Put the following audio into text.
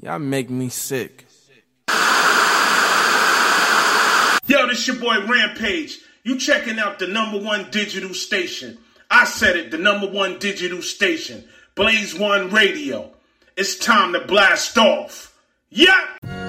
Y'all make me sick. Yo, this your boy Rampage. You checking out the #1 digital station. I said it, the #1 digital station. Blaze One Radio. It's time to blast off. Yeah!